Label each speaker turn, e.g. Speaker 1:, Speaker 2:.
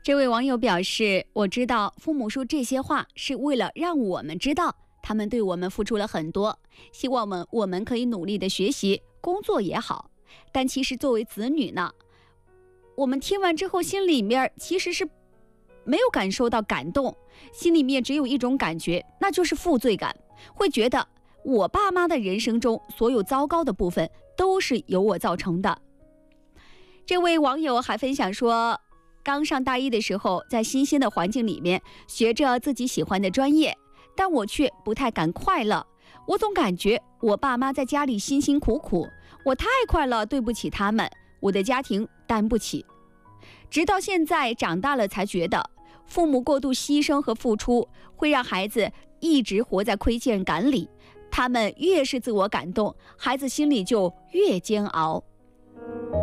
Speaker 1: 这位网友表示，我知道父母说这些话是为了让我们知道他们对我们付出了很多，希望我们可以努力的学习工作也好。但其实作为子女呢，我们听完之后心里面其实是没有感受到感动，心里面只有一种感觉，那就是负罪感，会觉得我爸妈的人生中所有糟糕的部分都是由我造成的。这位网友还分享说，刚上大一的时候，在新鲜的环境里面学着自己喜欢的专业，但我却不太敢快乐。我总感觉我爸妈在家里辛辛苦苦，我太快乐，对不起他们，我的家庭担不起。直到现在长大了才觉得，父母过度牺牲和付出会让孩子一直活在亏欠感里，他们越是自我感动，孩子心里就越煎熬。